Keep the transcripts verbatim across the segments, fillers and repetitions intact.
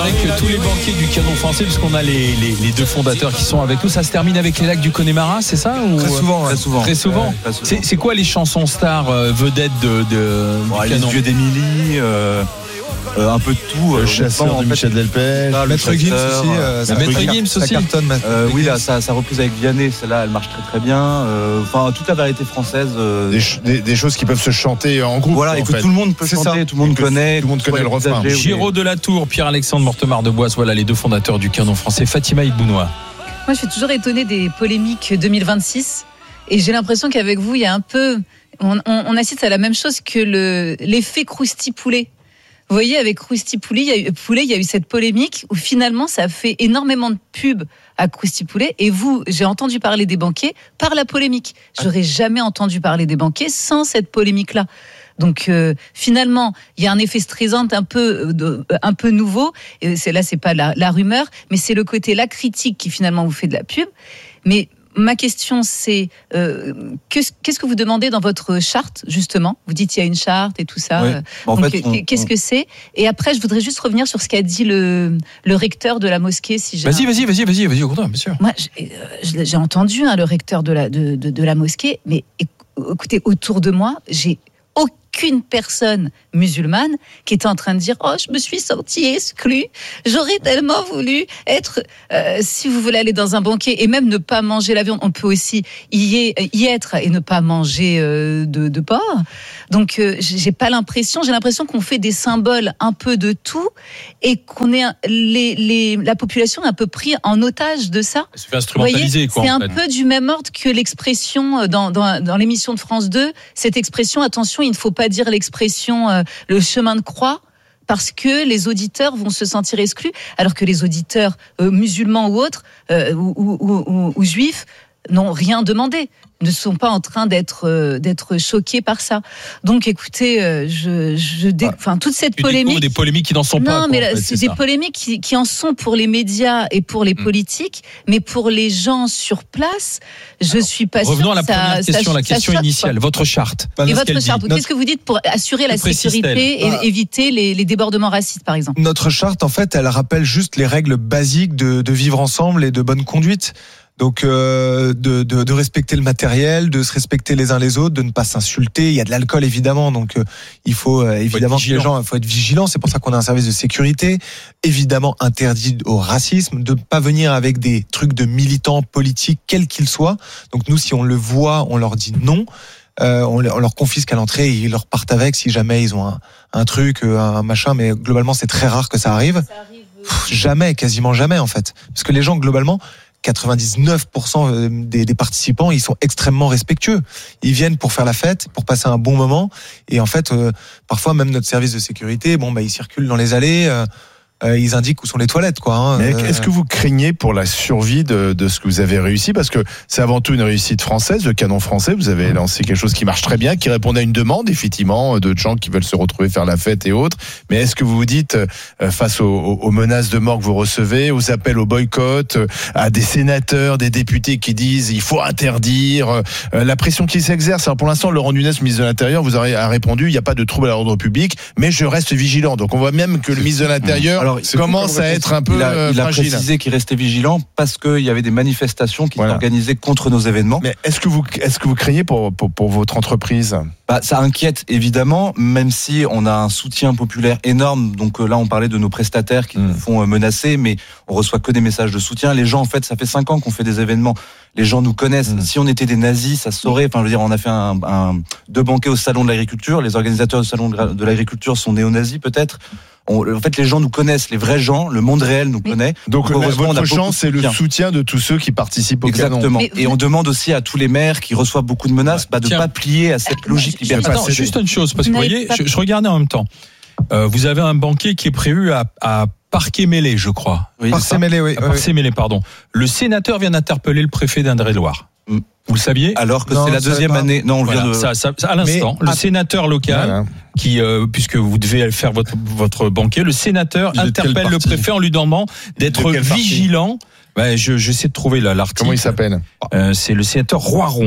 avec tous les banquiers du Canon français, puisqu'on a les, les, les deux fondateurs qui sont avec nous. Ça se termine avec les lacs du Connemara, c'est ça ou... Très souvent, très souvent. Très souvent. Ouais, souvent. C'est, c'est quoi les chansons stars euh, vedettes de, de bon, du Les Canon? Yeux d'Émilie, euh, euh, un peu de tout. Le euh, chasseur en de fait, Michel Delpech. Ah, Maître Gims aussi. Euh, Maître Gims aussi. Ça cartonne, euh, oui, là, ça, ça reprise avec Vianney. Celle-là, elle marche très très bien. Euh, enfin, toute la variété française. Euh, Des, ch- des, des choses qui peuvent se chanter en groupe. voilà, en et que fait. tout le monde peut C'est chanter, ça. tout le monde Et que connaît. Tout le monde connaît le refrain. Âgés, Giraud de la Tour, Pierre-Alexandre Mortemart-de-Boisse, voilà les deux fondateurs du Canon français. Fatima Ibounoua. Moi, je suis toujours étonnée des polémiques deux mille vingt-six. Et j'ai l'impression qu'avec vous, il y a un peu. On, on, on assiste à la même chose que le, l'effet Crousti-Poulet. Vous voyez, avec Crousti Poulet, il y a eu, Poulet, il y a eu cette polémique où finalement, ça a fait énormément de pub à Crousti Poulet. Et vous, j'ai entendu parler des banquiers par la polémique. J'aurais jamais entendu parler des banquiers sans cette polémique-là. Donc euh, finalement, il y a un effet stressant un peu, euh, un peu nouveau. Et c'est là, c'est pas la, la rumeur, mais c'est le côté la critique qui finalement vous fait de la pub. Mais ma question, c'est euh, qu'est-ce, qu'est-ce que vous demandez dans votre charte, justement? Vous dites qu'il y a une charte et tout ça. Oui. En Donc, fait, on, qu'est-ce on... que c'est? Et après, je voudrais juste revenir sur ce qu'a dit le, le recteur de la mosquée. Si j'ai Vas-y, un... vas-y, vas-y, vas-y, vas-y, au contraire, bien sûr. Moi, j'ai, j'ai entendu hein, le recteur de la, de, de, de la mosquée, mais écoutez, autour de moi, j'ai aucune personne musulmane qui était en train de dire « Oh, je me suis sentie exclue, j'aurais tellement voulu être... Euh, » Si vous voulez aller dans un banquet et même ne pas manger la viande, on peut aussi y, y être et ne pas manger euh, de, de porc. Donc, euh, j'ai pas l'impression, j'ai l'impression qu'on fait des symboles un peu de tout et qu'on est... Les, les, la population est un peu pris en otage de ça. Ça se fait instrumentaliser, quoi. C'est en un fait. peu du même ordre que l'expression dans, dans, dans l'émission de France deux, cette expression, attention, il ne faut pas dire l'expression euh, le chemin de croix parce que les auditeurs vont se sentir exclus, alors que les auditeurs euh, musulmans ou autres euh, ou, ou, ou, ou juifs n'ont rien demandé, ne sont pas en train d'être euh, d'être choqués par ça. Donc, écoutez, euh, je, je dé... enfin toute cette Tu polémique, des polémiques qui n'en sont non, pas. Non, mais quoi, là, en fait, c'est, c'est des ça. polémiques qui, qui en sont pour les médias et pour les mmh. politiques, mais pour les gens sur place, je Alors, suis pas sûre. Revenons à la ça, première ça, question, ça, la question ça choque, initiale, quoi. votre charte. Et Qu'est-ce votre qu'elle charte, dit qu'est-ce que vous dites pour assurer la sécurité et ah. éviter les, les débordements racistes, par exemple? Notre charte, en fait, elle rappelle juste les règles basiques de, de vivre ensemble et de bonne conduite. Donc euh, de, de, de respecter le matériel, de se respecter les uns les autres, de ne pas s'insulter. Il y a de l'alcool évidemment, donc euh, il faut euh, évidemment que les gens, il faut être vigilant. C'est pour ça qu'on a un service de sécurité. Évidemment interdit au racisme, de ne pas venir avec des trucs de militants politiques, quels qu'ils soient. Donc nous, si on le voit, on leur dit non. Euh, on, on leur confisque à l'entrée et ils leur partent avec si jamais ils ont un, un truc, un machin. Mais globalement, c'est très rare que ça arrive. Ça arrive euh... Pff, jamais, quasiment jamais en fait, parce que les gens globalement. quatre-vingt-dix-neuf pour cent des, des participants, ils sont extrêmement respectueux. Ils viennent pour faire la fête, pour passer un bon moment. Et en fait, euh, parfois même notre service de sécurité, bon, bah, ils circulent dans les allées. Euh, Euh, ils indiquent où sont les toilettes, quoi. Hein. Mais est-ce que vous craignez pour la survie de, de ce que vous avez réussi? Parce que c'est avant tout une réussite française, le Canon français. Vous avez lancé quelque chose qui marche très bien, qui répond à une demande, effectivement, de gens qui veulent se retrouver faire la fête et autres. Mais est-ce que vous vous dites, euh, face aux, aux menaces de mort que vous recevez, aux appels au boycott, euh, à des sénateurs, des députés qui disent il faut interdire, euh, la pression qui s'exerce? Alors pour l'instant, Laurent Nunez, ministre de l'Intérieur, vous a répondu il n'y a pas de trouble à l'ordre public, mais je reste vigilant. Donc on voit même que le ministre de l'Intérieur Alors, commence à être un peu il a, il a fragile. précisé qu'il restait vigilant parce qu'il y avait des manifestations qui Voilà. étaient organisées contre nos événements. Mais est-ce que vous, est-ce que vous craignez pour, pour, pour votre entreprise? Bah, ça inquiète évidemment, même si on a un soutien populaire énorme. Donc euh, là, on parlait de nos prestataires qui mmh. nous font euh, menacer, mais on reçoit que des messages de soutien. Les gens, en fait, ça fait cinq ans qu'on fait des événements. Les gens nous connaissent. Mmh. Si on était des nazis, ça se saurait. Enfin, je veux dire, on a fait un, un, deux banquets au salon de l'agriculture. Les organisateurs du salon de l'agriculture sont néo-nazis, peut-être. On, en fait, les gens nous connaissent, les vrais gens, le monde réel nous connaît. Donc, Donc votre chance, c'est le soutien de tous ceux qui participent au Exactement. Canon. Exactement. Et on demande aussi à tous les maires qui reçoivent beaucoup de menaces bah, de ne pas plier à cette logique libertaire. Attends, juste une chose, parce que vous voyez, je, je regardais en même temps. Euh, vous avez un banquet qui est prévu à, à Parquet-Mêlé, je crois. Oui, Parquet-Mêlé, oui. Parquet-Mêlé, pardon. Le sénateur vient d'interpeller le préfet d'Indre-et-Loire. Mm. Vous le saviez? Alors que non, c'est la deuxième année. Non, on voilà, vient de. Ça, ça, à l'instant, Mais, le sénateur local, voilà. qui, euh, puisque vous devez faire votre, votre banquet, le sénateur de interpelle le préfet en lui demandant d'être de vigilant. Ben, je, j'essaie de trouver là, l'article. Comment il s'appelle? euh, C'est le sénateur Roiron.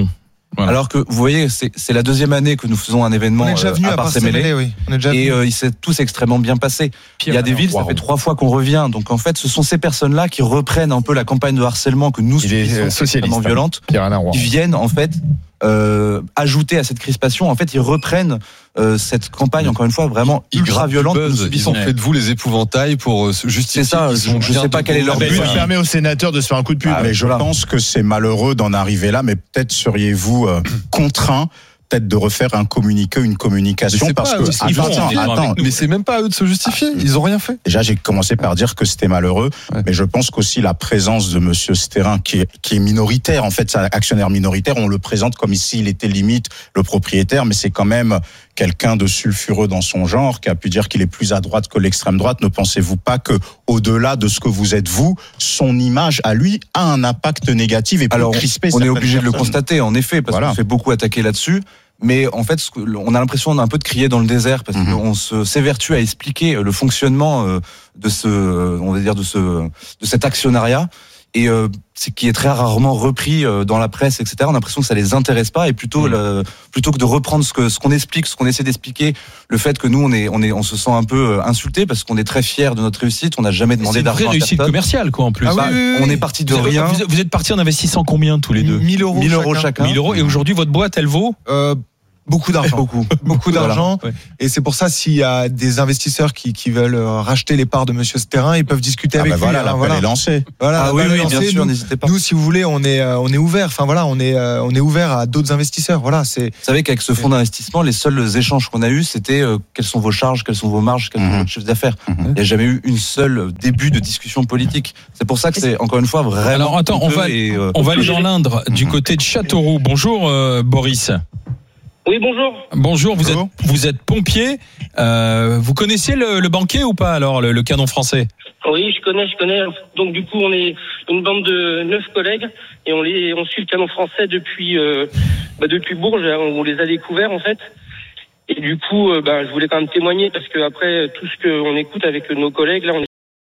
Voilà. Alors que vous voyez, c'est, c'est la deuxième année que nous faisons un événement on est déjà venu euh, à, à Parcé-Mêlé, oui. On est déjà et euh, il s'est tous extrêmement bien passé. Pierre, il y a des villes, ça fait trois fois qu'on revient. Donc en fait, ce sont ces personnes-là qui reprennent un peu la campagne de harcèlement que nous subissons, extrêmement violente, qui viennent en fait euh, ajouter à cette crispation. En fait, ils reprennent euh, cette campagne, encore une fois, vraiment ils ultra violente que nous subissons. Ils ont fait de vous les épouvantails pour justifier. C'est ça, je, je sais pas quel est leur but. Ça permet aux sénateurs de se faire un coup de pub. Ah, mais je voilà. pense que c'est malheureux d'en arriver là, mais peut-être seriez-vous euh, contraint peut-être de refaire un communiqué, une communication, parce que attends, attends, attends, mais c'est même pas à eux de se justifier, ils ont rien fait. Déjà, j'ai commencé par dire que c'était malheureux, ouais. mais je pense qu'aussi la présence de Monsieur Stérin, qui est, qui est minoritaire, en fait, c'est un actionnaire minoritaire, on le présente comme s'il était limite le propriétaire, mais c'est quand même quelqu'un de sulfureux dans son genre, qui a pu dire qu'il est plus à droite que l'extrême droite. Ne pensez-vous pas que, au-delà de ce que vous êtes vous, son image à lui a un impact négatif et peut Alors, crisper on est obligé personnes. de le constater, en effet, parce voilà. qu'on fait beaucoup attaquer là-dessus. Mais en fait, on a l'impression d'un peu de crier dans le désert parce mmh. qu'on se s'évertue à expliquer le fonctionnement de ce, on va dire de ce, de cet actionnariat et euh, c'est qui est très rarement repris dans la presse, et cetera. On a l'impression que ça les intéresse pas et plutôt mmh. le, plutôt que de reprendre ce que ce qu'on explique, ce qu'on essaie d'expliquer, le fait que nous on est on est on se sent un peu insulté parce qu'on est très fiers de notre réussite. On n'a jamais demandé d'argent. C'est une vraie réussite commerciale quoi en plus. Ah bah, oui, oui, oui. On est parti de vous rien. Vous, vous êtes parti en investissant combien tous les deux? mille euros mille euros chacun. mille euros et aujourd'hui votre boîte elle vaut euh, Beaucoup d'argent, beaucoup, beaucoup d'argent, voilà. Et c'est pour ça s'il y a des investisseurs qui, qui veulent racheter les parts de Monsieur Stérin, ils peuvent discuter ah avec bah lui. Voilà, l'appel voilà. est lancé. Voilà, ah oui, oui, lancé. bien sûr, nous, n'hésitez pas. Nous, si vous voulez, on est, on est ouvert. Enfin voilà, on est, on est ouvert à d'autres investisseurs. Voilà, c'est. Vous savez qu'avec ce fonds d'investissement, les seuls échanges qu'on a eus, c'était euh, quelles sont vos charges, quelles sont vos marges, quels sont mm-hmm. votre chiffre d'affaires. Mm-hmm. Il n'y a jamais eu une seule début de discussion politique. C'est pour ça que c'est encore une fois vraiment. Alors attends, on va, et, euh, on va aller dans l'Indre, du côté de Châteauroux. Bonjour euh, Boris. Oui, bonjour. Bonjour, vous bonjour. êtes vous êtes pompier. Euh, vous connaissez le, le banquet ou pas alors, le, le canon français? Oui, je connais, je connais. Donc du coup, on est une bande de neuf collègues et on les on suit le canon français depuis euh, bah, depuis Bourges. On les a découverts en fait. Et du coup, euh, bah, je voulais quand même témoigner parce que après tout ce qu'on écoute avec nos collègues là, on est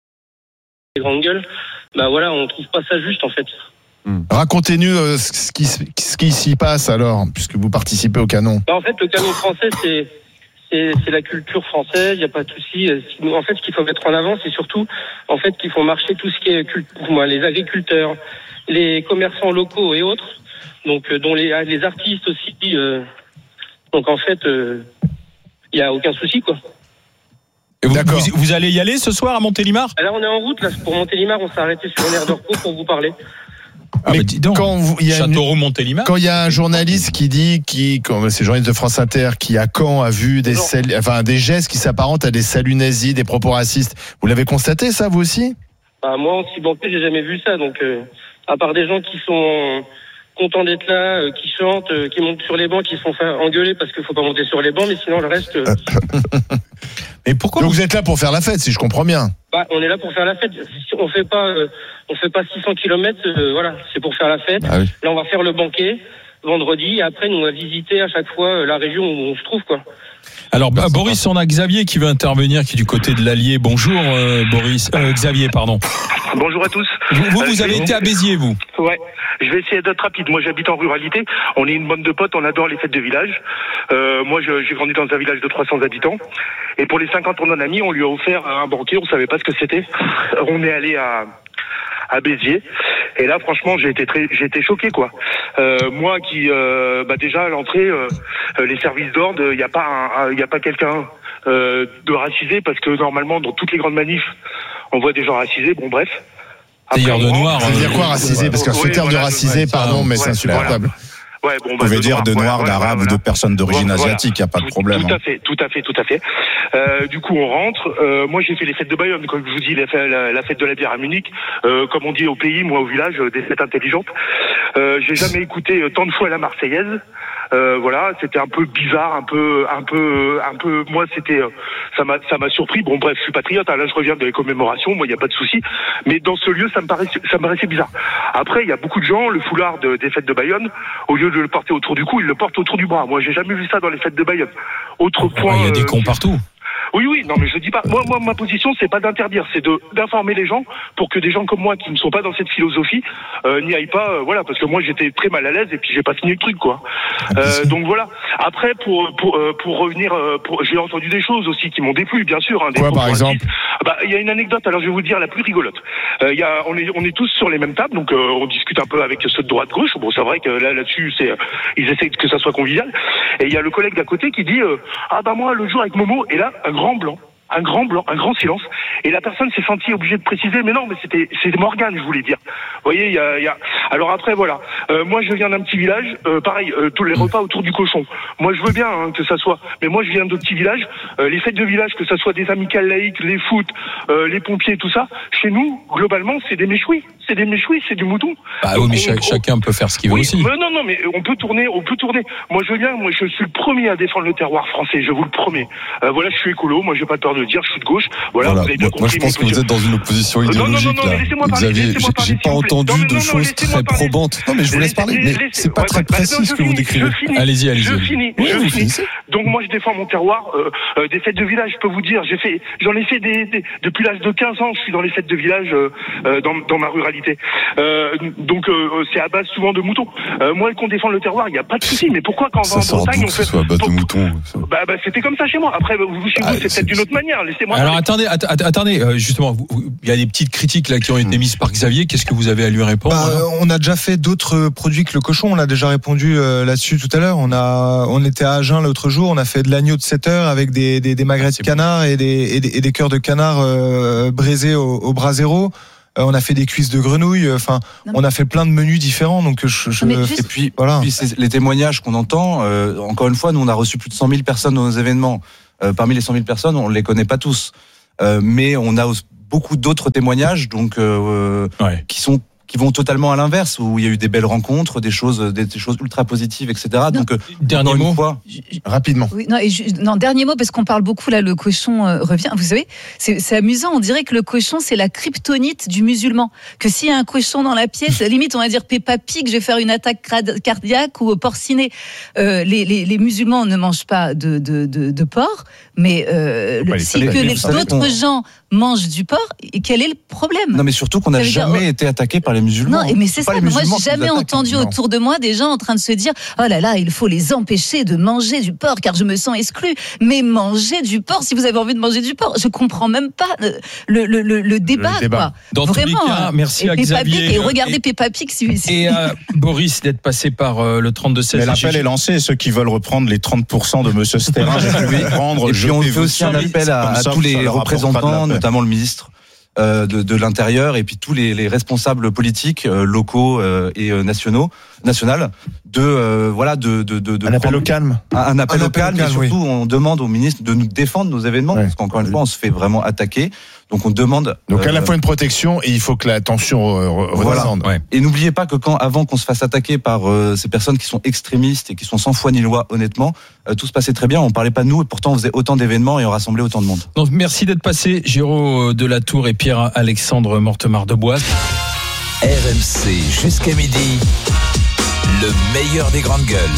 des grandes gueules. Bah voilà, on trouve pas ça juste en fait. Racontez-nous euh, ce qui ce qui s'y passe alors, puisque vous participez au canon. Bah en fait, le canon français, c'est c'est, c'est la culture française. Il y a pas de souci. En fait, ce qu'il faut mettre en avant, c'est surtout en fait qu'ils font marcher tout ce qui est pour moi, les agriculteurs, les commerçants locaux et autres. Donc, dont les les artistes aussi. Euh, donc en fait, il euh, y a aucun souci quoi. Et vous, vous, vous allez y aller ce soir à Montélimar? Alors on est en route là pour Montélimar. On s'est arrêté sur une aire de repos pour vous parler. Ah mais bah quand il y a Châteauroux-Montélimar. Quand il y a un journaliste qui dit, qui, quand c'est journaliste de France Inter, qui à Caen a vu des, sal, enfin des gestes qui s'apparentent à des saluts nazis, des propos racistes, vous l'avez constaté ça vous aussi? Bah, moi, en banquier, j'ai jamais vu ça. Donc, euh, à part des gens qui sont contents d'être là, euh, qui chantent, euh, qui montent sur les bancs, qui se font faire engueuler parce qu'il faut pas monter sur les bancs, mais sinon le reste. Euh... Mais pourquoi Donc vous êtes là pour faire la fête, si je comprends bien. Bah, on est là pour faire la fête. On fait pas, euh, on fait pas six cents kilomètres. Euh, voilà, c'est pour faire la fête. Ah oui. Là, on va faire le banquet vendredi. Et après, nous on va visiter à chaque fois la région où on se trouve, quoi. Alors bah, Boris, on a Xavier qui veut intervenir, qui est du côté de l'Allier. Bonjour euh, Boris, euh, Xavier, pardon. Bonjour à tous. Vous, vous, euh, vous avez été à Béziers, vous? Ouais. Je vais essayer d'être rapide. Moi, j'habite en ruralité. On est une bande de potes. On adore les fêtes de village. Euh, moi, je, j'ai grandi dans un village de trois cents habitants. Et pour les cinquante ans d'un ami, on lui a offert un banquet. On savait pas ce que c'était. On est allé à à Béziers. Et là, franchement, j'ai été très, j'ai été choqué, quoi. Euh, moi, qui, euh, bah déjà à l'entrée, euh, les services d'ordre, il n'y a pas, il y a pas quelqu'un euh, de racisé, parce que normalement, dans toutes les grandes manifs, on voit des gens racisés. Bon, bref. D'ailleurs, de noir. Ça veut dire quoi racisé? Parce que ce terme de racisé, pardon, mais c'est insupportable. Ouais, bon, vous pouvez bah, dire de noirs, voilà, d'arabes voilà, ou de personnes d'origine voilà, asiatique, il n'y a pas de problème. Tout à fait, tout à fait, tout à fait. Euh, du coup, on rentre. Euh, moi, j'ai fait les fêtes de Bayonne, comme je vous dis, la, la, la fête de la bière à Munich. Euh, comme on dit au pays, moi au village, des fêtes intelligentes. Euh, j'ai jamais écouté tant de fois la Marseillaise. Euh, voilà, c'était un peu bizarre, un peu, un peu, un peu. Moi, c'était, ça m'a, ça m'a surpris. Bon, bref, je suis patriote. Hein, là, je reviens de les commémorations. Moi, il n'y a pas de souci. Mais dans ce lieu, ça me paraissait, ça me paraissait bizarre. Après, il y a beaucoup de gens, le foulard de, des fêtes de Bayonne, au lieu de le porter autour du cou, ils le portent autour du bras. Moi, j'ai jamais vu ça dans les fêtes de Bayonne. Autre point. Il y a des euh, cons partout. Oui, oui, non, mais je dis pas. Moi, moi, ma position, c'est pas d'interdire, c'est de d'informer les gens pour que des gens comme moi qui ne sont pas dans cette philosophie euh, n'y aillent pas. Euh, voilà, parce que moi, j'étais très mal à l'aise et puis j'ai pas signé le truc, quoi. Euh, donc voilà. Après, pour pour euh, pour revenir, euh, pour, j'ai entendu des choses aussi qui m'ont déplu, bien sûr. Hein, des quoi, par exemple? Bah, il y a une anecdote. Alors, je vais vous dire la plus rigolote. Il euh, y a, on est on est tous sur les mêmes tables, donc euh, on discute un peu avec ceux de droite gauche. Bon, c'est vrai que là là-dessus, c'est euh, ils essaient que ça soit convivial. Et il y a le collègue d'à côté qui dit euh, ah bah moi le jour avec Momo, et là un grand blanc. Un grand blanc, un grand silence. Et la personne s'est sentie obligée de préciser, mais non, mais c'était, c'est Morgane, je voulais dire. Vous voyez, il y a, il y a. Alors après, voilà. Euh, moi, je viens d'un petit village. Euh, pareil, euh, tous les repas autour du cochon. Moi, je veux bien hein, que ça soit. Mais moi, je viens de petits villages. Euh, les fêtes de village, que ça soit des amicales laïques, les foot, euh, les pompiers, tout ça. Chez nous, globalement, c'est des méchouis. C'est des méchouis, c'est du mouton. Bah oui, mais on, chacun peut faire ce qu'il veut oui, aussi. Mais non, non, mais on peut tourner, on peut tourner. Moi, je veux bien. Moi, je suis le premier à défendre le terroir français. Je vous le promets. Euh, voilà, je suis écolo. Moi, j'ai pas peur de dire, je suis de gauche. Voilà, voilà. Vous avez bien moi, moi je pense que vous êtes dans une opposition idéologique. Non, non, non, non, là. Parler, Xavier, j'ai, parler, j'ai pas entendu non, de non, choses non, très parler. probantes. Non, mais je vous laisse parler. Mais laissez, c'est pas ouais, très bah, précis non, ce que finis, vous décrivez. Allez-y, allez-y. Je finis. Oui, je vous finis. finissez. Donc moi, je défends mon terroir. Euh, euh, des fêtes de village, je peux vous dire, j'ai fait, j'en ai fait des, des depuis l'âge de quinze ans. Je suis dans les fêtes de village euh, euh, dans, dans ma ruralité. Euh, donc euh, c'est à base souvent de moutons. Euh, moi, qu'on défend le terroir, il y a pas de souci. Mais pourquoi quand on va en Bretagne, on fait soit à base de moutons. Bah, bah c'était comme ça chez moi. Après, vous chez vous, c'est peut-être d'une autre manière. Laissez-moi. Alors attendez, attendez, justement, il y a des petites critiques là qui ont été mises par Xavier. Qu'est-ce que vous avez à lui répondre? Bah, on a déjà fait d'autres produits que le cochon. On a déjà répondu euh, là-dessus tout à l'heure. On a, on était à Agen l'autre jour. On a fait de l'agneau de sept heures avec des des, des magrets de canard et des et des, et des cœurs de canard euh, braisés au, au brasero. Euh, on a fait des cuisses de grenouille. Enfin, on a fait plein de menus différents. Donc je, je... Juste... et puis voilà. Puis c'est les témoignages qu'on entend. Euh, encore une fois, nous on a reçu plus de cent mille personnes dans nos événements. Euh, parmi les cent mille personnes, on les connaît pas tous. Euh, mais on a beaucoup d'autres témoignages donc euh, ouais. qui sont qui vont totalement à l'inverse, où il y a eu des belles rencontres, des choses, des, des choses ultra positives, et cetera. Non. Donc, euh, dernier mot, fois, je, je, rapidement. Oui, non, et je, non, dernier mot, parce qu'on parle beaucoup là, le cochon euh, revient. Vous savez, c'est, c'est amusant. On dirait que le cochon, c'est la kryptonite du musulman. Que s'il y a un cochon dans la pièce, limite, on va dire Peppa Pig, je vais faire une attaque cardiaque ou porcinée. Euh, les, les, les musulmans ne mangent pas de, de, de, de porc, mais euh, le, si que les, d'autres on... gens mangent du porc, quel est le problème? Non, mais surtout qu'on n'a jamais dire, été attaqué par les musulmans. Non, mais c'est ça. Moi, j'ai jamais entendu non. autour de moi des gens en train de se dire « Oh là là, il faut les empêcher de manger du porc car je me sens exclu. » Mais manger du porc, si vous avez envie de manger du porc, je comprends même pas le, le, le, le débat. Le débat. Quoi. Dans Vraiment. tous les cas, merci et à Xavier. Et regardez Peppa Pig. Si, si. Et à Boris d'être passé par euh, le trente-deux seize. Mais l'appel est lancé. Ceux qui veulent reprendre les trente pour cent de Monsieur Stérin, je vais prendre. Et puis on fait aussi un appel à, à tous les représentants, notamment le ministre. Euh, de, de l'intérieur et puis tous les, les responsables politiques euh, locaux euh, et euh, nationaux, nationales, de euh, voilà de de de, de un appel au calme, un, un appel un au calme, et surtout oui. on demande au ministre de nous défendre nos événements ouais. parce qu'encore une fois on se fait vraiment attaquer. Donc on demande. Donc à euh, la fois une protection et il faut que la tension redescende. Voilà. Ouais. Et n'oubliez pas que quand avant qu'on se fasse attaquer par euh, ces personnes qui sont extrémistes et qui sont sans foi ni loi, honnêtement, euh, tout se passait très bien. On parlait pas de nous et pourtant on faisait autant d'événements et on rassemblait autant de monde. Donc merci d'être passé, Géraud de la Tour et Pierre-Alexandre Mortemart de Boisse. R M C jusqu'à midi, le meilleur des grandes gueules.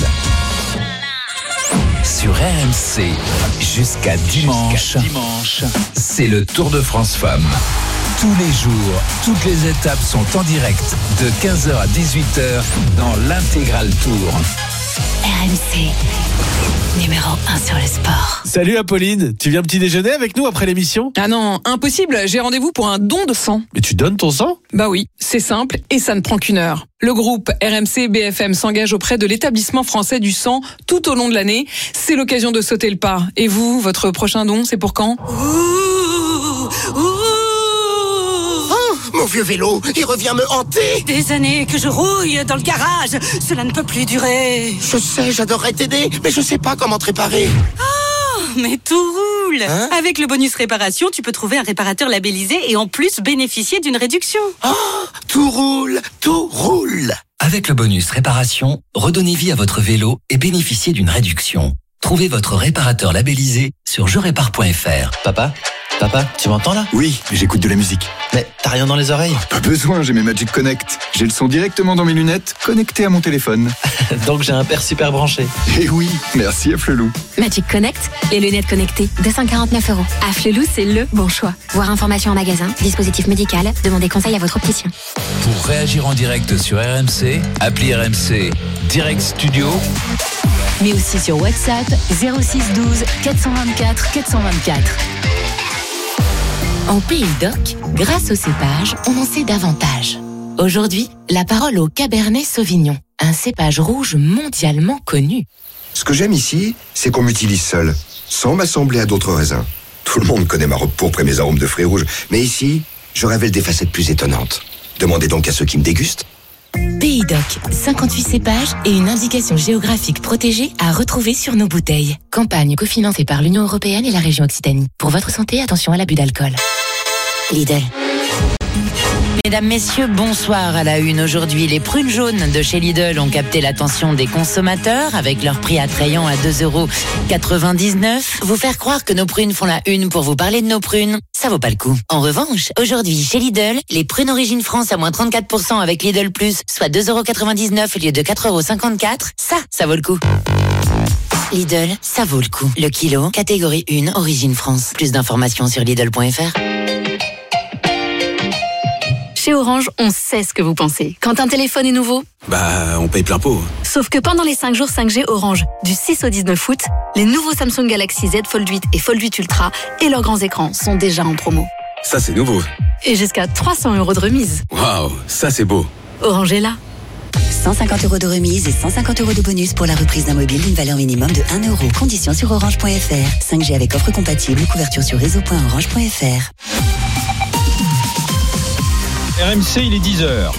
Sur R M C, jusqu'à dimanche, jusqu'à dimanche, c'est le Tour de France Femmes. Tous les jours, toutes les étapes sont en direct de quinze heures à dix-huit heures dans l'intégral Tour. R M C, numéro un sur le sport. Salut Apolline, tu viens petit déjeuner avec nous après l'émission? Ah non, impossible, j'ai rendez-vous pour un don de sang. Mais tu donnes ton sang? Bah oui, c'est simple et ça ne prend qu'une heure. Le groupe R M C B F M s'engage auprès de l'établissement français du sang tout au long de l'année. C'est l'occasion de sauter le pas. Et vous, votre prochain don, c'est pour quand? Ouh, ouh. Mon vieux vélo, il revient me hanter. Des années que je rouille dans le garage. Cela ne peut plus durer. Je sais, j'adorerais t'aider, mais je sais pas comment te réparer. Oh, mais tout roule. Hein? Avec le bonus réparation, tu peux trouver un réparateur labellisé et en plus bénéficier d'une réduction. Oh, tout roule, tout roule. Avec le bonus réparation, redonnez vie à votre vélo et bénéficiez d'une réduction. Trouvez votre réparateur labellisé sur je répare point f r. Papa, Papa, tu m'entends là? Oui, j'écoute de la musique. Mais t'as rien dans les oreilles? Pas besoin, j'ai mes Magic Connect. J'ai le son directement dans mes lunettes, connecté à mon téléphone. Donc j'ai un père super branché. Eh oui, merci à Flelou. Magic Connect, les lunettes connectées, deux cent quarante-neuf euros. À Flelou, c'est le bon choix. Voir information en magasin, dispositif médical, demandez conseil à votre opticien. Pour réagir en direct sur R M C, appelez R M C Direct Studio. Mais aussi sur WhatsApp zéro six douze quatre cent vingt-quatre quatre cent vingt-quatre. En Pays d'Oc, grâce au cépage, on en sait davantage. Aujourd'hui, la parole au Cabernet Sauvignon, un cépage rouge mondialement connu. Ce que j'aime ici, c'est qu'on m'utilise seul, sans m'assembler à d'autres raisins. Tout le monde connaît ma robe pourpre et mes arômes de fruits rouges, mais ici, je révèle des facettes plus étonnantes. Demandez donc à ceux qui me dégustent. Pays d'Oc, cinquante-huit cépages et une indication géographique protégée à retrouver sur nos bouteilles. Campagne cofinancée par l'Union européenne et la région Occitanie. Pour votre santé, attention à l'abus d'alcool. Lidl. Mesdames, messieurs, bonsoir à la une. Aujourd'hui, les prunes jaunes de chez Lidl ont capté l'attention des consommateurs avec leur prix attrayant à deux euros quatre-vingt-dix-neuf. Vous faire croire que nos prunes font la une pour vous parler de nos prunes, ça vaut pas le coup. En revanche, aujourd'hui, chez Lidl, les prunes Origine France à moins trente-quatre pour cent avec Lidl Plus, soit deux euros quatre-vingt-dix-neuf au lieu de quatre euros cinquante-quatre, ça, ça vaut le coup. Lidl, ça vaut le coup. Le kilo, catégorie un, Origine France. Plus d'informations sur Lidl point F R. Chez Orange, on sait ce que vous pensez. Quand un téléphone est nouveau, Bah, on paye plein pot. sauf que pendant les cinq jours cinq G Orange, du six au dix-neuf août, les nouveaux Samsung Galaxy Z Fold huit et Fold huit Ultra et leurs grands écrans sont déjà en promo. Ça, c'est nouveau. Et jusqu'à trois cents euros de remise. Waouh, ça, c'est beau. Orange est là. cent cinquante euros de remise et cent cinquante euros de bonus pour la reprise d'un mobile d'une valeur minimum de un euro. Conditions sur orange point F R. cinq G avec offre compatible, couverture sur réseau point orange point F R. R M C, il est dix heures.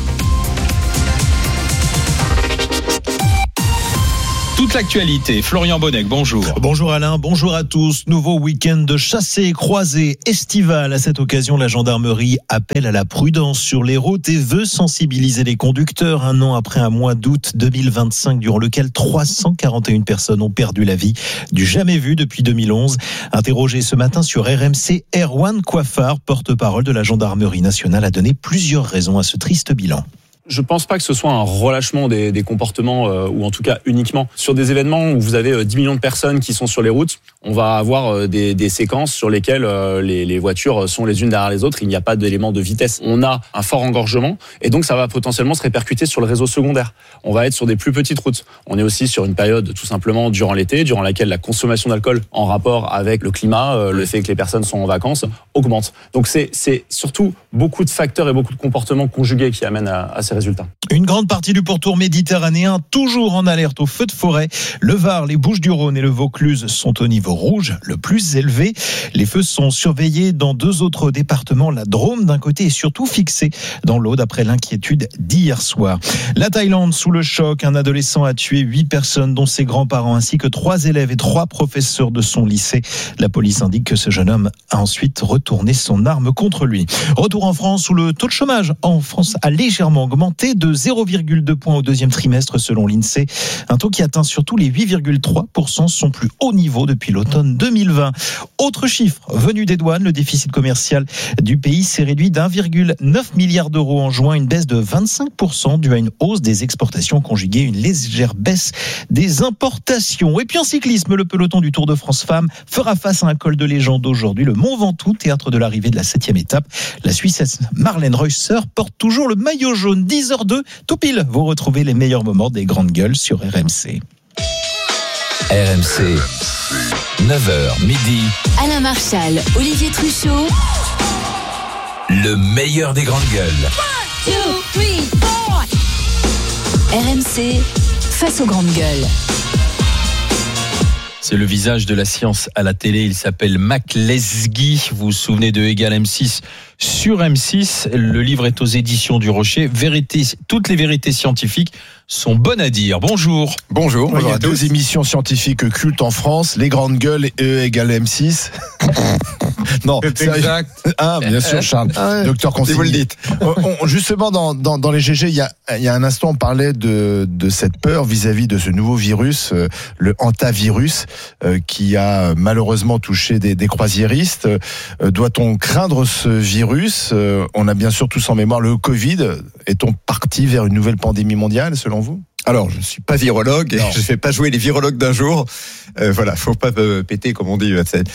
Toute l'actualité, Florian Bonnec, bonjour. Bonjour Alain, bonjour à tous. Nouveau week-end de chassé croisé estival. À cette occasion, la gendarmerie appelle à la prudence sur les routes et veut sensibiliser les conducteurs un an après un mois d'août deux mille vingt-cinq durant lequel trois cent quarante et une personnes ont perdu la vie, du jamais vu depuis deux mille onze. Interrogé ce matin sur R M C, Erwan Coiffard, porte-parole de la gendarmerie nationale, a donné plusieurs raisons à ce triste bilan. Je pense pas que ce soit un relâchement des, des comportements euh, ou en tout cas uniquement sur des événements où vous avez euh, dix millions de personnes qui sont sur les routes. On va avoir euh, des, des séquences sur lesquelles euh, les, les voitures sont les unes derrière les autres. Il n'y a pas d'élément de vitesse. On a un fort engorgement et donc ça va potentiellement se répercuter sur le réseau secondaire. On va être sur des plus petites routes. On est aussi sur une période tout simplement durant l'été, durant laquelle la consommation d'alcool en rapport avec le climat, euh, le fait que les personnes sont en vacances, augmente. Donc c'est, c'est surtout beaucoup de facteurs et beaucoup de comportements conjugués qui amènent à, à ces résultats. Une grande partie du pourtour méditerranéen toujours en alerte au feu de forêt. Le Var, les Bouches-du-Rhône et le Vaucluse sont au niveau rouge, le plus élevé. Les feux sont surveillés dans deux autres départements, la Drôme d'un côté et surtout fixés dans l'Aude après l'inquiétude d'hier soir. La Thaïlande sous le choc, un adolescent a tué huit personnes dont ses grands-parents ainsi que trois élèves et trois professeurs de son lycée. La police indique que ce jeune homme a ensuite retourné son arme contre lui. Retour en France où le taux de chômage en France a légèrement augmenté de zéro virgule deux points au deuxième trimestre selon l'INSEE. Un taux qui atteint surtout les huit virgule trois pour cent, son plus haut niveau depuis l'automne deux mille vingt. Autre chiffre venu des douanes, le déficit commercial du pays s'est réduit d'un virgule neuf milliard d'euros en juin, une baisse de vingt-cinq pour cent due à une hausse des exportations conjuguée à une légère baisse des importations. Et puis en cyclisme, le peloton du Tour de France Femmes fera face à un col de légende aujourd'hui, le Mont Ventoux, théâtre de l'arrivée de la septième étape. La Suissesse Marlène Reusser porte toujours le maillot jaune. dix heures deux, tout pile, vous retrouvez les meilleurs moments des grandes gueules sur R M C. R M C, neuf heures midi. Alain Marchal, Olivier Truchot. Le meilleur des grandes gueules. one, two, three, four. R M C, face aux grandes gueules. C'est le visage de la science à la télé. Il s'appelle Mac Lesguy. Vous vous souvenez de Égal M six sur M six. Le livre est aux éditions du Rocher. Vérité, toutes les vérités scientifiques sont bonnes à dire. Bonjour. Bonjour. Il y a deux émissions scientifiques cultes en France, Les Grandes Gueules et E égale M six. Non, c'est exact. Ah, bien sûr, Charles. Ah ouais. Docteur Consigny. Si vous le dites. On, justement, dans, dans, dans les G G, il y a, il y a un instant, on parlait de, de cette peur vis-à-vis de ce nouveau virus, euh, le hantavirus, euh, qui a malheureusement touché des, des croisiéristes. Euh, doit-on craindre ce virus ? euh, On a bien sûr tous en mémoire le Covid. Est-on parti vers une nouvelle pandémie mondiale, selon vous ? Alors, je ne suis pas virologue et non. je ne vais pas jouer les virologues d'un jour. Euh, voilà, faut pas euh, péter comme on dit.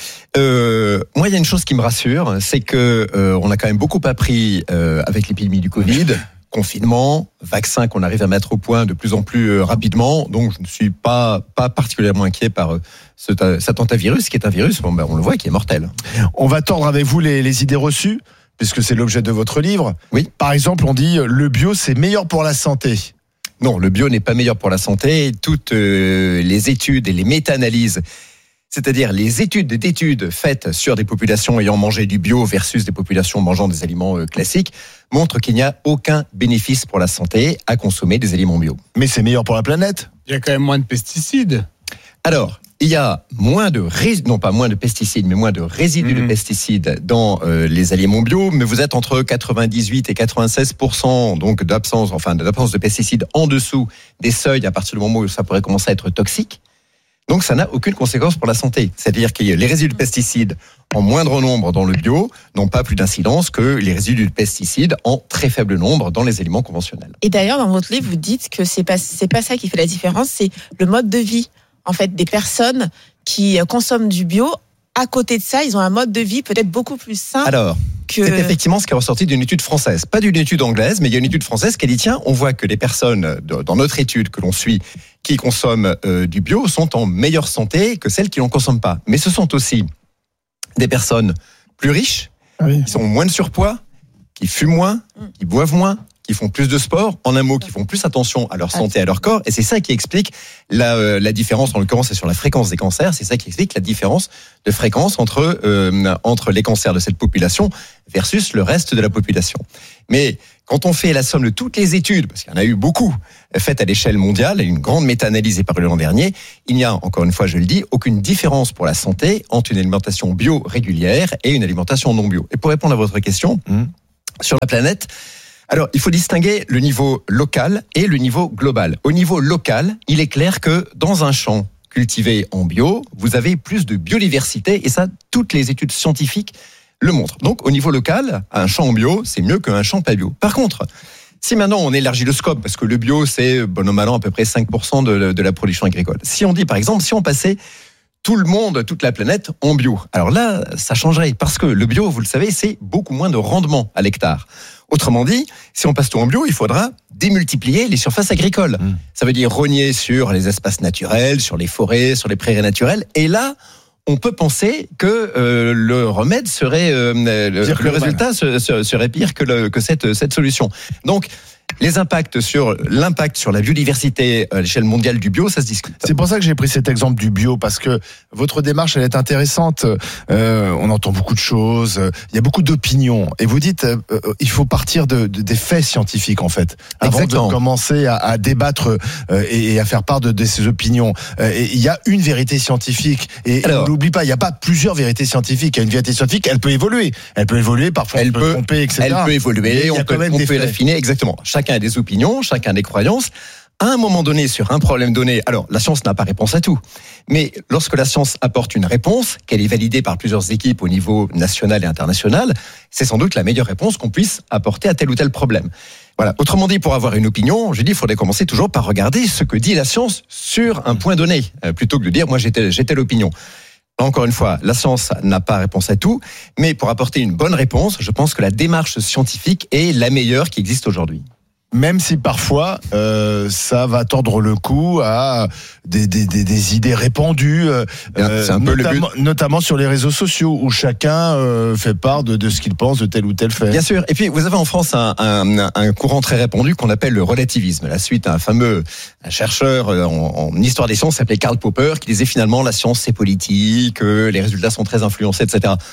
Euh, moi, il y a une chose qui me rassure, c'est que euh, on a quand même beaucoup appris euh, avec l'épidémie du Covid, confinement, vaccin qu'on arrive à mettre au point de plus en plus euh, rapidement. Donc, je ne suis pas pas particulièrement inquiet par euh, ce, cet hantavirus, qui est un virus, bon, ben, on le voit, qui est mortel. On va tordre avec vous les, les idées reçues, puisque c'est l'objet de votre livre. Oui. Par exemple, on dit le bio, c'est meilleur pour la santé. Non, le bio n'est pas meilleur pour la santé. Toutes euh, les études et les méta-analyses, c'est-à-dire les études d'études faites sur des populations ayant mangé du bio versus des populations mangeant des aliments euh, classiques, montrent qu'il n'y a aucun bénéfice pour la santé à consommer des aliments bio. Mais c'est meilleur pour la planète. Il y a quand même moins de pesticides. Alors, il y a moins de rés- non pas moins de pesticides, mais moins de résidus mmh. de pesticides dans euh, les aliments bio. Mais vous êtes entre quatre-vingt-dix-huit et quatre-vingt-seize pour cent donc d'absence, enfin d'absence de pesticides en dessous des seuils à partir du moment où ça pourrait commencer à être toxique. Donc ça n'a aucune conséquence pour la santé. C'est-à-dire que les résidus de pesticides en moindre nombre dans le bio n'ont pas plus d'incidence que les résidus de pesticides en très faible nombre dans les aliments conventionnels. Et d'ailleurs, dans votre livre, vous dites que c'est pas c'est pas ça qui fait la différence, c'est le mode de vie. En fait, des personnes qui consomment du bio, à côté de ça, ils ont un mode de vie peut-être beaucoup plus sain. Alors, que... c'est effectivement ce qui est ressorti d'une étude française. Pas d'une étude anglaise, mais il y a une étude française qui a dit, tiens, on voit que les personnes, dans notre étude que l'on suit, qui consomment euh, du bio, sont en meilleure santé que celles qui n'en consomment pas. Mais ce sont aussi des personnes plus riches, oui. qui ont moins de surpoids, qui fument moins, qui boivent moins, qui font plus de sport, en un mot, qui font plus attention à leur santé, à leur corps, et c'est ça qui explique la, euh, la différence, en l'occurrence, c'est sur la fréquence des cancers, c'est ça qui explique la différence de fréquence entre, euh, entre les cancers de cette population versus le reste de la population. Mais quand on fait la somme de toutes les études, parce qu'il y en a eu beaucoup, faites à l'échelle mondiale, une grande méta-analyse est parue l'an dernier, il n'y a, encore une fois, je le dis, aucune différence pour la santé entre une alimentation bio régulière et une alimentation non bio. Et pour répondre à votre question, mmh. sur la planète, alors, il faut distinguer le niveau local et le niveau global. Au niveau local, il est clair que dans un champ cultivé en bio, vous avez plus de biodiversité et ça, toutes les études scientifiques le montrent. Donc, au niveau local, un champ en bio, c'est mieux qu'un champ pas bio. Par contre, si maintenant on élargit le scope, parce que le bio, c'est, bon an mal an, à peu près cinq pour cent de, de la production agricole. Si on dit, par exemple, si on passait tout le monde, toute la planète en bio, alors là, ça changerait. Parce que le bio, vous le savez, c'est beaucoup moins de rendement à l'hectare. Autrement dit, si on passe tout en bio, il faudra démultiplier les surfaces agricoles. Mmh. Ça veut dire rogner sur les espaces naturels, sur les forêts, sur les prairies naturelles. Et là, on peut penser que euh, le remède serait, euh, le, le résultat se, se, serait pire que, le, que cette, cette solution. Donc, les impacts sur l'impact sur la biodiversité à l'échelle mondiale du bio, ça se discute. C'est pour ça que j'ai pris cet exemple du bio, parce que votre démarche, elle est intéressante. Euh, on entend beaucoup de choses, il y a beaucoup d'opinions, et vous dites, euh, il faut partir de, de, des faits scientifiques en fait, avant Exactement. de commencer à, à débattre euh, et, et à faire part de, de ces opinions. Euh, et il y a une vérité scientifique, et Alors, on n'oublie pas, il n'y a pas plusieurs vérités scientifiques. Il y a une vérité scientifique, elle peut évoluer, elle peut évoluer, parfois elle on peut, peut tromper, et cetera. Elle peut évoluer, on peut, on peut l'affiner, exactement. Chacun a des opinions, chacun a des croyances. À un moment donné, sur un problème donné, alors la science n'a pas réponse à tout, mais lorsque la science apporte une réponse, qu'elle est validée par plusieurs équipes au niveau national et international, c'est sans doute la meilleure réponse qu'on puisse apporter à tel ou tel problème. Voilà. Autrement dit, pour avoir une opinion, je dis, il faudrait commencer toujours par regarder ce que dit la science sur un point donné, plutôt que de dire, moi j'ai telle, j'ai telle opinion. Encore une fois, la science n'a pas réponse à tout, mais pour apporter une bonne réponse, je pense que la démarche scientifique est la meilleure qui existe aujourd'hui. Même si parfois euh, ça va tordre le cou à des, des, des, des idées répandues, euh, c'est un peu notamment, le but. notamment sur les réseaux sociaux où chacun euh, fait part de, de ce qu'il pense de tel ou tel fait. Bien sûr. Et puis vous avez en France un, un, un courant très répandu qu'on appelle le relativisme. La suite à un fameux un chercheur en, en histoire des sciences s'appelait Karl Popper qui disait finalement la science c'est politique, les résultats sont très influencés, et cetera.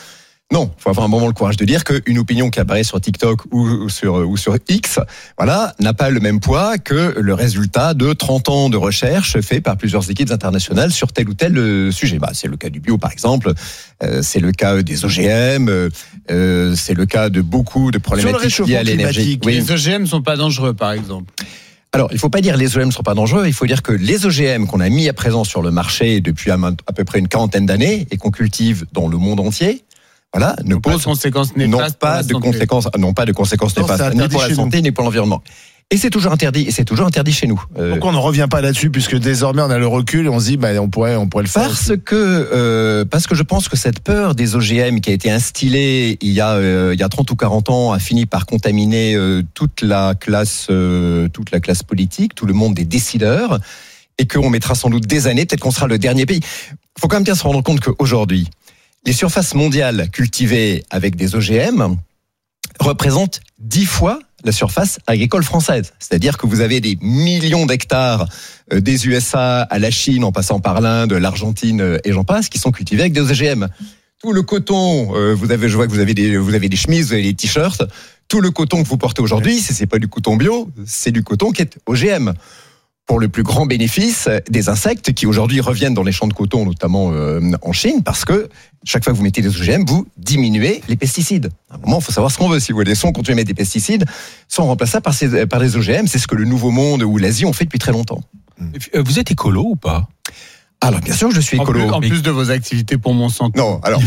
Non, il faut avoir un moment le courage de dire qu'une opinion qui apparaît sur TikTok ou sur, ou sur X, voilà, n'a pas le même poids que le résultat de trente ans de recherche fait par plusieurs équipes internationales sur tel ou tel sujet. Bah, c'est le cas du bio, par exemple. Euh, c'est le cas des O G M. Euh, c'est le cas de beaucoup de problématiques liées à l'énergie. Oui. Les O G M sont pas dangereux, par exemple. Alors, il ne faut pas dire que les O G M ne sont pas dangereux, il faut dire que les O G M qu'on a mis à présent sur le marché depuis à, à peu près une quarantaine d'années et qu'on cultive dans le monde entier, voilà, ne posent pas de conséquences néfastes pas de conséquences, non pas de conséquences non, néfastes, ni pour la santé, nous. ni pour l'environnement. Et c'est toujours interdit, et c'est toujours interdit chez nous. Euh, Pourquoi on ne revient pas là-dessus, puisque désormais on a le recul et on se dit, bah, on pourrait, on pourrait le faire. Parce que, euh, parce que je pense que cette peur des O G M qui a été instillée il y a, euh, il y a trente ou quarante ans a fini par contaminer euh, toute la classe, euh, toute la classe politique, tout le monde des décideurs, et qu'on mettra sans doute des années, peut-être qu'on sera le dernier pays. Il faut quand même bien se rendre compte qu'aujourd'hui, les surfaces mondiales cultivées avec des O G M représentent dix fois la surface agricole française. C'est-à-dire que vous avez des millions d'hectares des U S A à la Chine, en passant par l'Inde, l'Argentine et j'en passe, qui sont cultivés avec des O G M. Tout le coton, vous avez, je vois que vous avez des, vous avez des chemises, vous avez des t-shirts. Tout le coton que vous portez aujourd'hui, c'est, c'est pas du coton bio, c'est du coton qui est O G M. Pour le plus grand bénéfice des insectes qui aujourd'hui reviennent dans les champs de coton, notamment euh, en Chine, parce que chaque fois que vous mettez des O G M, vous diminuez les pesticides. À un moment, il faut savoir ce qu'on veut. Si vous voulez, soit on continue à mettre des pesticides, soit on remplace ça par, ces, par les O G M. C'est ce que le Nouveau Monde ou l'Asie ont fait depuis très longtemps. Vous êtes écolo ou pas ? Alors, bien sûr que je suis écolo. En plus, en plus de vos activités pour Monsanto. Non, alors.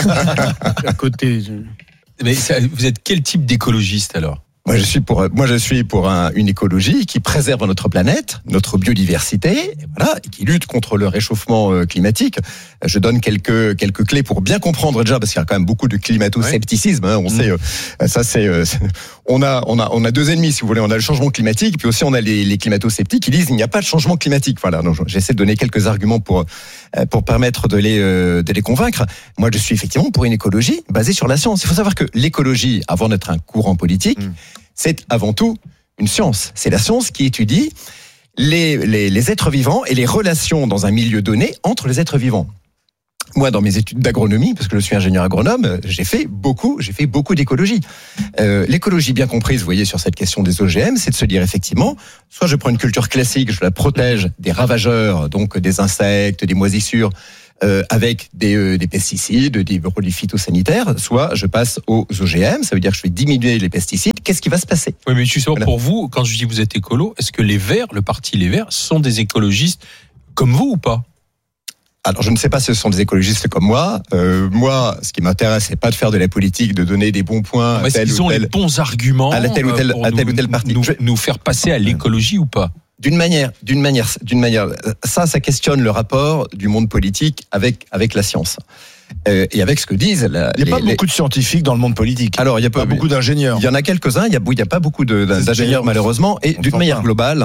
à côté. Je... Mais ça, vous êtes quel type d'écologiste alors ? Moi, je suis pour, moi, je suis pour un, une écologie qui préserve notre planète, notre biodiversité, et voilà, et qui lutte contre le réchauffement climatique. Je donne quelques, quelques clés pour bien comprendre déjà, parce qu'il y a quand même beaucoup de climato-scepticisme, hein, on mmh. sait, euh, ça c'est, euh, on a, on a, on a deux ennemis, si vous voulez, on a le changement climatique, puis aussi on a les, les climato-sceptiques qui disent il n'y a pas de changement climatique. Voilà, donc j'essaie de donner quelques arguments pour, pour permettre de les, euh, de les convaincre. Moi, je suis effectivement pour une écologie basée sur la science. Il faut savoir que l'écologie, avant d'être un courant politique, mmh. c'est avant tout une science. C'est la science qui étudie les, les, les êtres vivants et les relations dans un milieu donné entre les êtres vivants. Moi, dans mes études d'agronomie, parce que je suis ingénieur agronome, j'ai fait beaucoup, j'ai fait beaucoup d'écologie. Euh, l'écologie bien comprise, vous voyez, sur cette question des O G M, c'est de se dire effectivement, soit je prends une culture classique, je la protège des ravageurs, donc des insectes, des moisissures, Euh, avec des, euh, des pesticides, des produits phytosanitaires, soit je passe aux O G M, ça veut dire que je vais diminuer les pesticides. Qu'est-ce qui va se passer ? Oui, mais justement, voilà. Pour vous, quand je dis vous êtes écolo, est-ce que les Verts, le parti Les Verts, sont des écologistes comme vous ou pas ? Alors, je ne sais pas si ce sont des écologistes comme moi. Euh, moi, ce qui m'intéresse, c'est pas de faire de la politique, de donner des bons points à tel ou tel, ont les bons arguments à la telle ou telle, à tel ou tel parti. Nous, nous faire passer à l'écologie ou pas ? D'une manière, d'une manière, d'une manière, ça, ça questionne le rapport du monde politique avec avec la science euh, et avec ce que disent. La, il n'y a les, pas beaucoup de scientifiques dans le monde politique. Alors, il y a pas, pas beaucoup d'ingénieurs. Il y en a quelques-uns. Il y a, il y a pas beaucoup de, d'ingénieurs malheureusement. Et d'une manière globale,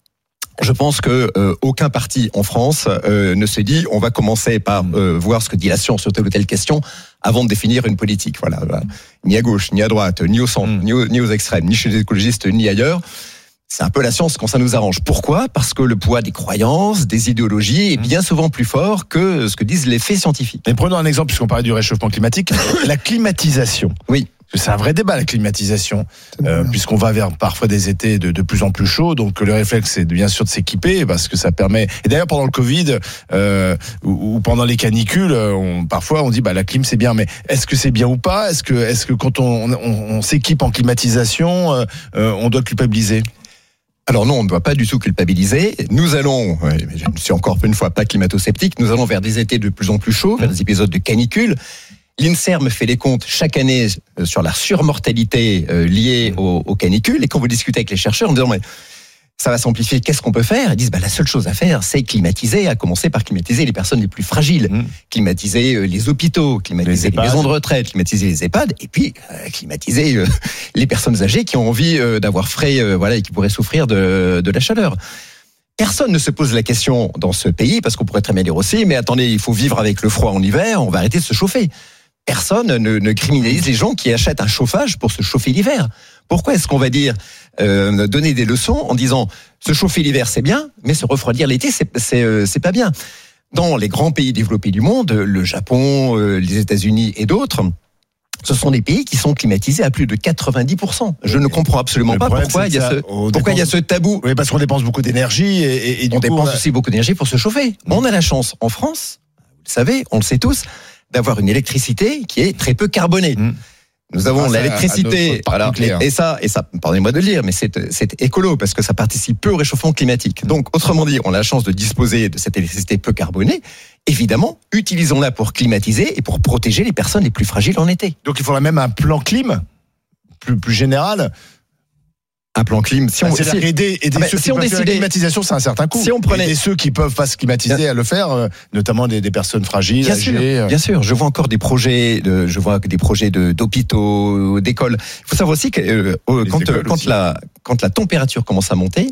je pense que euh, aucun parti en France euh, ne se dit on va commencer par euh, voir ce que dit la science sur telle ou telle question avant de définir une politique. Voilà, voilà. Ni à gauche, ni à droite, ni au centre, mm. ni, au, ni aux extrêmes, ni chez les écologistes, ni ailleurs. C'est un peu la science quand ça nous arrange. Pourquoi ? Parce que le poids des croyances, des idéologies est bien souvent plus fort que ce que disent les faits scientifiques. Mais prenons un exemple, puisqu'on parlait du réchauffement climatique, la climatisation. Oui. C'est un vrai débat, la climatisation, euh, puisqu'on va vers parfois des étés de, de plus en plus chauds. Donc le réflexe, c'est bien sûr de s'équiper, parce que ça permet. Et d'ailleurs, pendant le Covid euh, ou, ou pendant les canicules, on, parfois on dit bah la clim c'est bien, mais est-ce que c'est bien ou pas ? Est-ce que est-ce que quand on, on, on s'équipe en climatisation, euh, euh, on doit culpabiliser ? Alors non, on ne doit pas du tout culpabiliser. Nous allons, je ne suis encore une fois pas climato-sceptique, nous allons vers des étés de plus en plus chauds, vers des épisodes de canicule. L'INSERM fait les comptes chaque année sur la surmortalité liée aux, aux canicules. Et quand vous discutez avec les chercheurs, en disant mais ça va s'amplifier, qu'est-ce qu'on peut faire ? Ils disent bah la seule chose à faire, c'est climatiser, à commencer par climatiser les personnes les plus fragiles, mmh. climatiser les hôpitaux, climatiser les, les maisons de retraite, climatiser les EHPAD, et puis euh, climatiser euh, les personnes âgées qui ont envie euh, d'avoir frais, euh, voilà, et qui pourraient souffrir de, de la chaleur. Personne ne se pose la question dans ce pays, parce qu'on pourrait très bien dire aussi, mais attendez, il faut vivre avec le froid en hiver, on va arrêter de se chauffer. Personne ne, ne criminalise les gens qui achètent un chauffage pour se chauffer l'hiver. Pourquoi est-ce qu'on va dire euh, donner des leçons en disant se chauffer l'hiver c'est bien, mais se refroidir l'été c'est c'est euh, c'est pas bien. Dans les grands pays développés du monde, le Japon, euh, les États-Unis et d'autres, ce sont des pays qui sont climatisés à plus de quatre-vingt-dix pour cent. Je ne comprends absolument le pas problème, pourquoi il y a ça, ce, on pourquoi il y a dépense- ce tabou. Oui, parce qu'on dépense beaucoup d'énergie et, et, et du on coup, dépense on a- aussi beaucoup d'énergie pour se chauffer. On a la chance en France, vous le savez, on le sait tous, d'avoir une électricité qui est très peu carbonée. Mmh. Nous avons Grâce à- à l'électricité, notre parc voilà, nucléaire. et, et ça, et ça, pardonnez-moi de le dire, mais c'est, c'est écolo parce que ça participe peu au réchauffement climatique. Donc, autrement dit, on a la chance de disposer de cette électricité peu carbonée. Évidemment, utilisons-la pour climatiser et pour protéger les personnes les plus fragiles en été. Donc il faudrait même un plan clim plus, plus général. Un plan clim. Si on, Bah, c'est-à-dire si- aider, aider Ah ben, ceux si qui on peuvent faire la décidait- climatisation, c'est un certain coût. Si on prenait- Aider ceux qui peuvent pas se climatiser à le faire, euh, notamment des, des personnes fragiles, Bien âgées. sûr, euh. bien sûr. Je vois encore des projets, de, je vois des projets de, d'hôpitaux, d'écoles. Il faut savoir aussi que euh, euh, Les quand, écoles quand aussi. la quand la température commence à monter,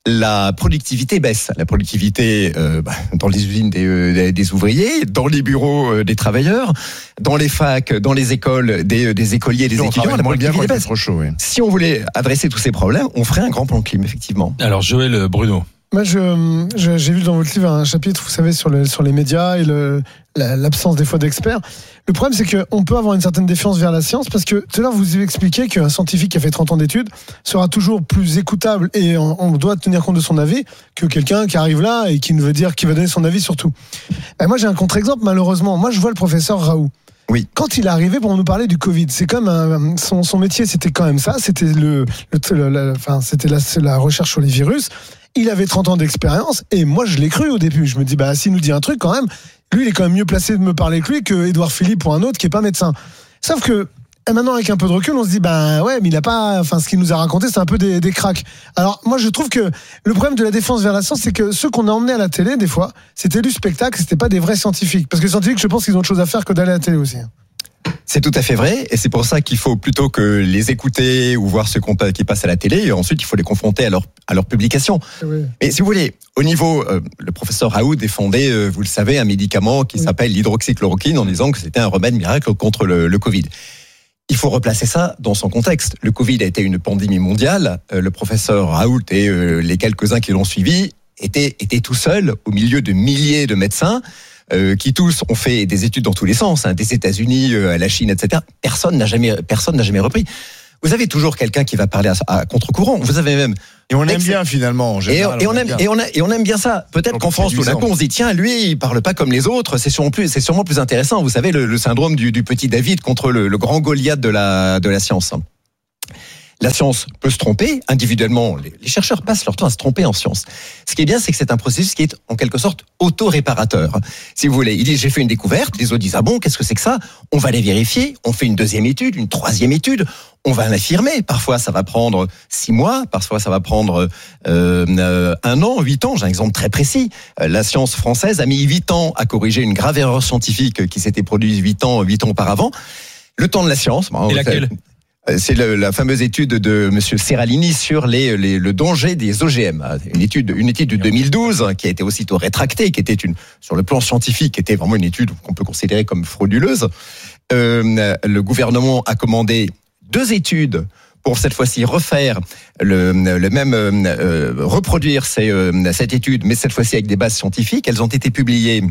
la productivité baisse. La productivité euh, bah, dans les usines des, euh, des ouvriers, dans les bureaux euh, des travailleurs, dans les facs, dans les écoles des, des écoliers, des Puis on étudiants. travaille La moins bien quand productivité il baisse. fait trop chaud. Oui. Si on voulait adresser tous ces problèmes, on ferait un grand plan clim, effectivement. Alors Joël Bruno. Moi, je, je- j'ai vu dans votre livre un chapitre, vous savez, sur, le, sur les médias et le, la- l'absence des fois d'experts. Le problème, c'est qu'on peut avoir une certaine défiance vers la science parce que tout à l'heure, vous expliquez qu'un scientifique qui a fait trente ans d'études sera toujours plus écoutable et on, on doit tenir compte de son avis que quelqu'un qui arrive là et qui nous veut dire, qui va donner son avis sur tout. Et moi, j'ai un contre-exemple, malheureusement. Moi, je vois le professeur Raoult. Oui. Quand il est arrivé pour nous parler du Covid, c'est comme un, son, son métier, c'était quand même ça. C'était le, le, le- la, enfin, c'était la, la recherche sur les virus. Il avait trente ans d'expérience et moi je l'ai cru au début. Je me dis bah s'il nous dit un truc quand même, lui il est quand même mieux placé de me parler que lui que Édouard Philippe ou un autre qui est pas médecin. Sauf que et maintenant avec un peu de recul, on se dit bah ouais mais il a pas, enfin ce qu'il nous a raconté c'est un peu des, des cracks. Alors moi je trouve que le problème de la défense vers la science c'est que ceux qu'on a emmenés à la télé des fois c'était du spectacle, c'était pas des vrais scientifiques parce que les scientifiques je pense qu'ils ont autre chose à faire que d'aller à la télé aussi. C'est tout à fait vrai, et c'est pour ça qu'il faut plutôt que les écouter ou voir ceux qu'on pa- qui passent à la télé, et ensuite il faut les confronter à leur à leur publication. Oui. Et si vous voulez, au niveau, euh, le professeur Raoult défendait, euh, vous le savez, un médicament qui s'appelle l'hydroxychloroquine en disant que c'était un remède miracle contre le, le Covid. Il faut replacer ça dans son contexte. Le Covid a été une pandémie mondiale. Euh, le professeur Raoult et euh, les quelques-uns qui l'ont suivi étaient étaient tout seuls au milieu de milliers de médecins. Euh, qui tous ont fait des études dans tous les sens, hein, des États-Unis euh, à la Chine, et cetera. Personne n'a jamais, personne n'a jamais repris. Vous avez toujours quelqu'un qui va parler à, à contre-courant. Vous avez même. Et on l'aime bien finalement. En Et, général, et on on aime bien. et on, a- et on aime bien ça. Peut-être Donc, qu'en France, tout d'un séduisant. coup, on se dit tiens, lui, il parle pas comme les autres. C'est sûrement plus, c'est sûrement plus intéressant. Vous savez le, le syndrome du, du petit David contre le, le grand Goliath de la de la science. La science peut se tromper individuellement. Les, les chercheurs passent leur temps à se tromper en science. Ce qui est bien, c'est que c'est un processus qui est en quelque sorte auto-réparateur. Si vous voulez, ils disent j'ai fait une découverte, les autres disent ah bon, qu'est-ce que c'est que ça? On va les vérifier. On fait une deuxième étude, une troisième étude. On va l'affirmer. Parfois, ça va prendre six mois. Parfois, ça va prendre euh, euh, un an, huit ans. J'ai un exemple très précis. Euh, La science française a mis huit ans à corriger une grave erreur scientifique qui s'était produite huit ans, huit ans auparavant. Le temps de la science. Et laquelle? C'est le, la fameuse étude de Monsieur Serralini sur les, les, le danger des O G M. Une étude, une étude de deux mille douze qui a été aussitôt rétractée, qui était une, sur le plan scientifique, qui était vraiment une étude qu'on peut considérer comme frauduleuse. Euh, le gouvernement a commandé deux études pour cette fois-ci refaire le, le même, euh, reproduire ces, euh, cette étude, mais cette fois-ci avec des bases scientifiques. Elles ont été publiées,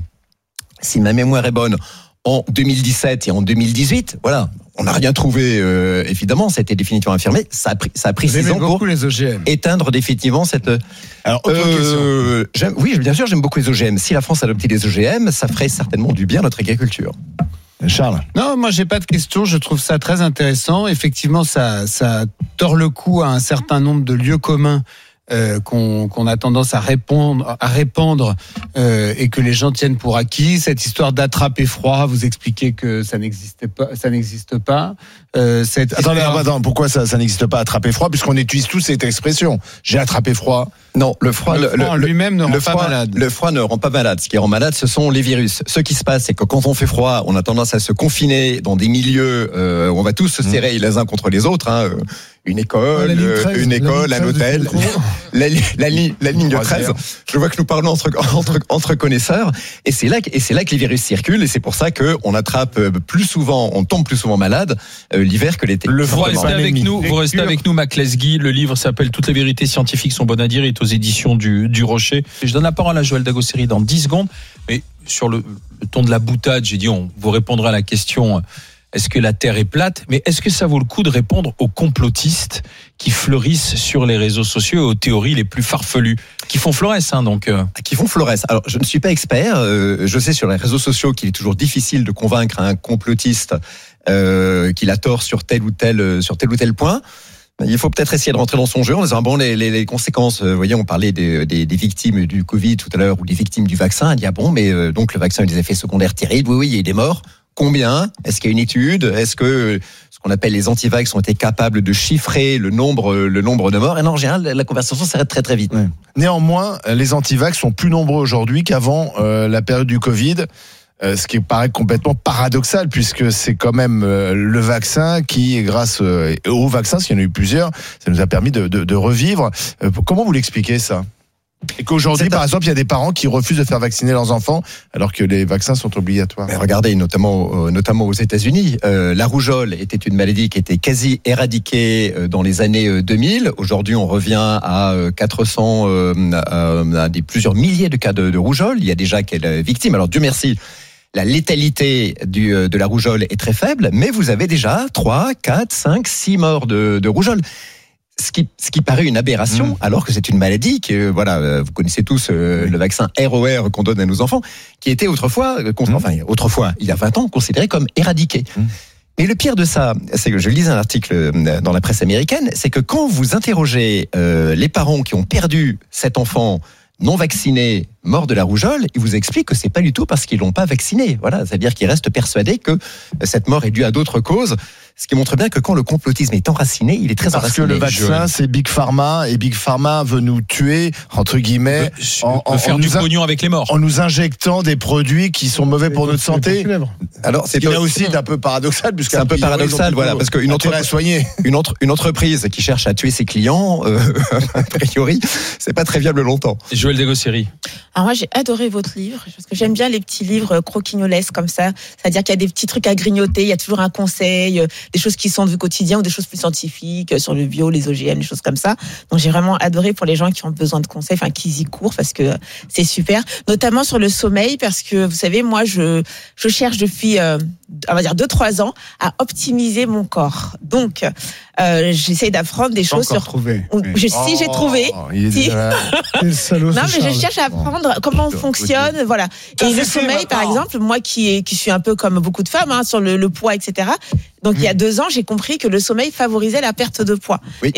si ma mémoire est bonne, en deux mille dix-sept et en deux mille dix-huit. Voilà. On n'a rien trouvé, euh, évidemment, ça a été définitivement affirmé. Ça a pris, ça a pris six ans pour les O G M. éteindre définitivement cette. Alors, autre euh, j'aime, oui, bien sûr, j'aime beaucoup les O G M. Si la France adoptait les O G M, ça ferait certainement du bien à notre agriculture. Charles. Non, moi j'ai pas de questions. Je trouve ça très intéressant. Effectivement, ça, ça tord le cou à un certain nombre de lieux communs euh, qu'on, qu'on a tendance à répondre, à répandre euh, et que les gens tiennent pour acquis. Cette histoire d'attraper froid, vous expliquez que ça n'existait pas, ça n'existe pas. Euh, cette Attendez, histoire- attends, pourquoi ça, ça n'existe pas attraper froid puisqu'on utilise tous cette expression. J'ai attrapé froid. Non, le froid, Le froid en lui-même ne rend le pas froid, malade. Le froid ne rend pas malade. Ce qui rend malade, ce sont les virus. Ce qui se passe, c'est que quand on fait froid, on a tendance à se confiner dans des milieux euh, où on va tous se serrer les uns contre les autres. Hein. Une école, La ligne euh, treize, une la école, ligne un treize du hôtel, métro. la, li- la, li- la ligne Croisière. treize. Je vois que nous parlons entre, entre, entre connaisseurs, et c'est là que, et c'est là que les virus circulent, et c'est pour ça que on attrape euh, plus souvent, on tombe plus souvent malade euh, l'hiver que l'été. Vous Simplement. restez avec nous, vous restez avec nous, Mac Lesguy. Le livre s'appelle Toutes les vérités scientifiques sont bonnes à dire. Il est aux éditions du, du Rocher. Je donne la parole à Joël Dagosseri dans dix secondes. Mais sur le, le ton de la boutade, j'ai dit, on vous répondra à la question est-ce que la Terre est plate? Mais est-ce que ça vaut le coup de répondre aux complotistes qui fleurissent sur les réseaux sociaux et aux théories les plus farfelues, qui font florès, hein, donc. Euh... Qui font florès. Alors, je ne suis pas expert. Euh, je sais sur les réseaux sociaux qu'il est toujours difficile de convaincre un complotiste euh, qu'il a tort sur tel ou tel sur tel ou tel point. Il faut peut-être essayer de rentrer dans son jeu en disant bon les, les, les conséquences. Vous voyez, on parlait des, des, des victimes du Covid tout à l'heure ou des victimes du vaccin. Il dit ah bon, mais euh, donc le vaccin a des effets secondaires terribles. Oui, oui, il y a des morts. Combien? Est-ce qu'il y a une étude? Est-ce que ce qu'on appelle les antivax ont été capables de chiffrer le nombre, le nombre de morts? Et non, en général, la conversation s'arrête très très vite. Ouais. Néanmoins, les antivax sont plus nombreux aujourd'hui qu'avant euh, la période du Covid. Euh, ce qui paraît complètement paradoxal puisque c'est quand même euh, le vaccin qui, grâce euh, au vaccin, s'il y en a eu plusieurs, ça nous a permis de, de, de revivre. Euh, comment vous l'expliquez ça? Et qu'aujourd'hui, c'est par un... exemple, il y a des parents qui refusent de faire vacciner leurs enfants alors que les vaccins sont obligatoires. Mais regardez, notamment, euh, notamment aux États-Unis, euh, la rougeole était une maladie qui était quasi éradiquée euh, dans les années deux mille. Aujourd'hui, on revient à euh, quatre cents, euh, à, à des plusieurs milliers de cas de, de rougeole. Il y a déjà quelques victimes. Alors Dieu merci. La létalité du, de la rougeole est très faible, mais vous avez déjà trois, quatre, cinq, six morts de, de rougeole. Ce qui, ce qui paraît une aberration, mmh. alors que c'est une maladie que, voilà, vous connaissez tous euh, oui. le vaccin R O R qu'on donne à nos enfants, qui était autrefois, mmh. enfin, autrefois, il y a vingt ans, considéré comme éradiqué. Mmh. Et le pire de ça, c'est que je lisais un article dans la presse américaine, c'est que quand vous interrogez euh, les parents qui ont perdu cet enfant non vacciné, mort de la rougeole, il vous explique que c'est pas du tout parce qu'ils l'ont pas vacciné. Voilà, c'est-à-dire qu'ils restent persuadés que cette mort est due à d'autres causes. Ce qui montre bien que quand le complotisme est enraciné, il est très parce enraciné. Parce que le vaccin, c'est Big Pharma, et Big Pharma veut nous tuer, entre guillemets, peut, en, en, faire en du pognon avec les morts. En nous injectant des produits qui sont mauvais pour notre santé. Alors, c'est là aussi un peu paradoxal, puisque c'est un peu paradoxal, voilà, parce qu'une entre... une, entre... une entreprise qui cherche à tuer ses clients, euh, a priori, c'est pas très viable longtemps. Joël Degosseri. Alors moi, j'ai adoré votre livre, parce que j'aime bien les petits livres croquignolesques comme ça. C'est-à-dire qu'il y a des petits trucs à grignoter, il y a toujours un conseil, des choses qui sont du quotidien ou des choses plus scientifiques sur le bio, les O G M, des choses comme ça. Donc j'ai vraiment adoré pour les gens qui ont besoin de conseils, enfin qui y courent parce que c'est super. Notamment sur le sommeil, parce que vous savez, moi je je cherche depuis euh, on va dire deux trois ans à optimiser mon corps. Donc euh, j'essaye d'apprendre des choses sur. Trouvé. Je, si oh, j'ai trouvé. Il est si... déjà... Quel salaud, non mais je cherche à apprendre oh. comment on fonctionne, okay. voilà. Et le sommeil, par exemple, moi qui est, qui suis un peu comme beaucoup de femmes hein, sur le, le poids, et cetera. Donc mmh. il y a deux ans, j'ai compris que le sommeil favorisait la perte de poids. Oui.